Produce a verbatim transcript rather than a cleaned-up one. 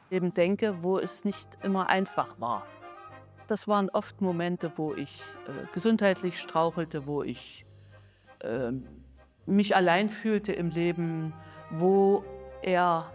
eben denke, wo es nicht immer einfach war. Das waren oft Momente, wo ich äh, gesundheitlich strauchelte, wo ich ähm, mich allein fühlte im Leben, wo er